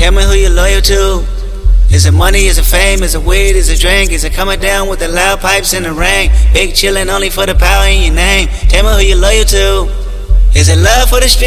Tell me who you're loyal to. Is it money, is it fame, is it weed, is it drink? Is it coming down with the loud pipes in the rain? Big chillin' only for the power in your name. Tell me who you're loyal to. Is it love for the street?